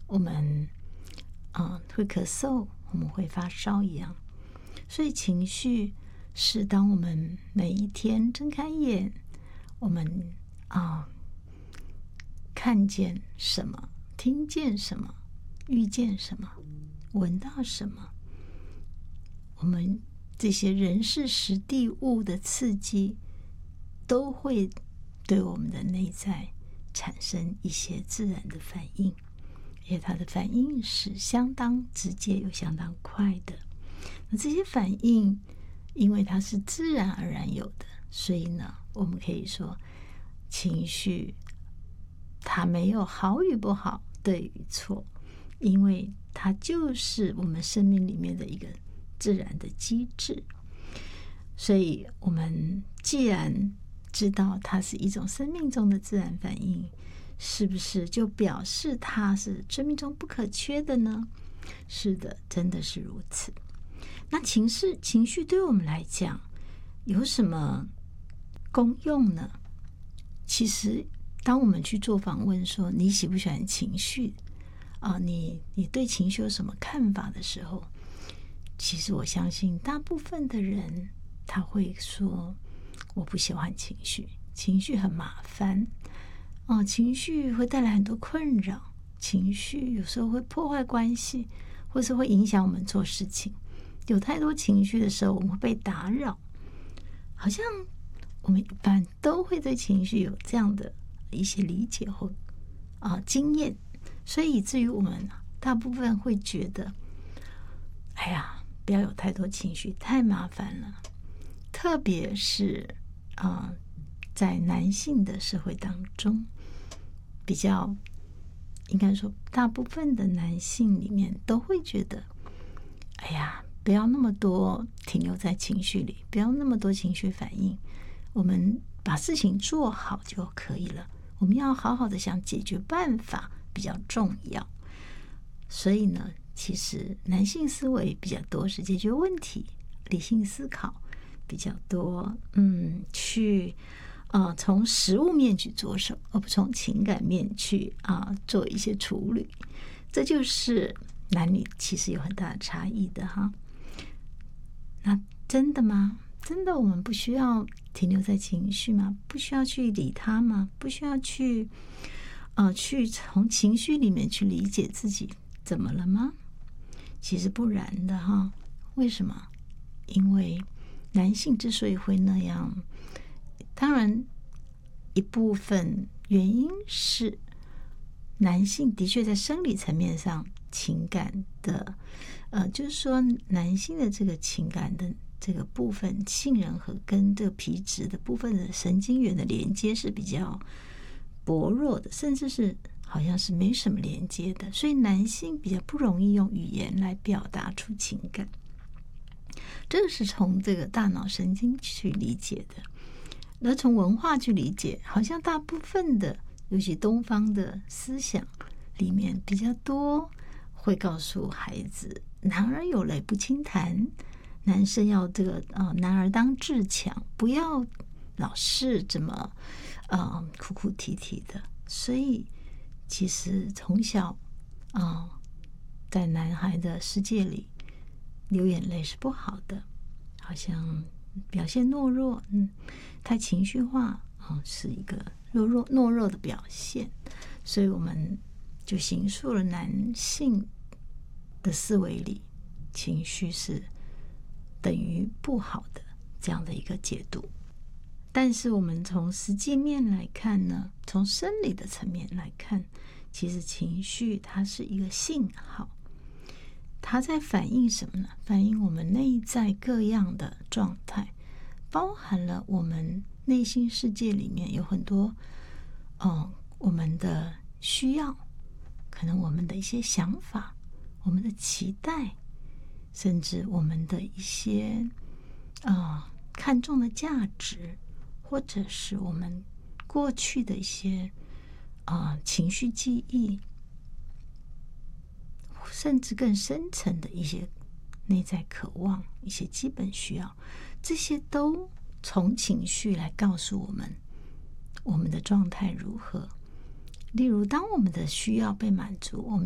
我们会咳嗽，我们会发烧一样。所以情绪是当我们每一天睁开眼，我们看见什么，听见什么，遇见什么，闻到什么，我们这些人事时地物的刺激都会对我们的内在产生一些自然的反应，而且它的反应是相当直接又相当快的。那这些反应因为它是自然而然有的，所以呢，我们可以说情绪它没有好与不好，对与错，因为它就是我们生命里面的一个自然的机制。所以我们既然知道它是一种生命中的自然反应，是不是就表示它是生命中不可缺的呢？是的，真的是如此。那情绪对我们来讲有什么功用呢？其实当我们去做访问说你喜不喜欢情绪你对情绪有什么看法的时候，其实我相信大部分的人他会说我不喜欢情绪，情绪很麻烦情绪会带来很多困扰，情绪有时候会破坏关系，或是会影响我们做事情。有太多情绪的时候我们会被打扰，好像我们一般都会对情绪有这样的一些理解或经验，所以以至于我们大部分会觉得哎呀，不要有太多情绪，太麻烦了。特别是在男性的社会当中，比较应该说大部分的男性里面都会觉得哎呀，不要那么多停留在情绪里，不要那么多情绪反应，我们把事情做好就可以了，我们要好好的想解决办法比较重要。所以呢，其实男性思维比较多是解决问题，理性思考比较多，去从实物面去着手，而不从情感面去做一些处理。这就是男女其实有很大的差异的哈。那真的吗？真的我们不需要停留在情绪吗？不需要去理它吗？不需要去从情绪里面去理解自己怎么了吗？其实不然的哈。为什么？因为男性之所以会那样，当然一部分原因是男性的确在生理层面上情感的就是说男性的这个情感的这个部分，杏仁核跟这个皮质的部分的神经元的连接是比较薄弱的，甚至是好像是没什么连接的，所以男性比较不容易用语言来表达出情感。这个是从这个大脑神经去理解的。那从文化去理解，好像大部分的尤其东方的思想里面比较多会告诉孩子，男儿有泪不轻弹，男生要这个男儿当自强，不要老是这么哭哭啼啼的。所以其实从小在男孩的世界里流眼泪是不好的，好像表现懦弱，太情绪化是一个懦弱的表现。所以我们就形塑了男性的思维里情绪是等于不好的这样的一个解读。但是我们从实际面来看呢，从生理的层面来看，其实情绪它是一个信号，它在反映什么呢？反映我们内在各样的状态，包含了我们内心世界里面有很多我们的需要，可能我们的一些想法，我们的期待，甚至我们的一些看重的价值，或者是我们过去的一些情绪记忆，甚至更深层的一些内在渴望，一些基本需要，这些都从情绪来告诉我们我们的状态如何。例如当我们的需要被满足，我们